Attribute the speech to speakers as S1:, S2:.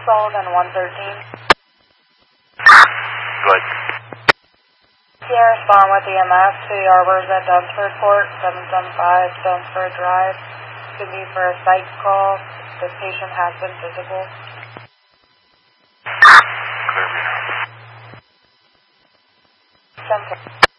S1: Sullivan 113.
S2: Good.
S1: Can respond with EMS to the Arbors at Dunsford Court, 775 Dunsford Drive. Could be for a psych call. The patient has been physical.
S2: Clear me now.
S1: 10